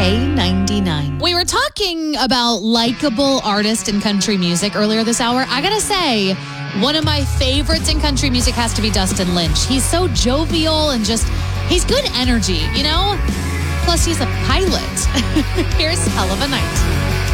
K99. We were talking about likable artists in country music earlier this hour. I gotta say, one of my favorites in country music has to be Dustin Lynch. He's so jovial and he's good energy, you know? Plus, he's a pilot. Here's Hell of a Night.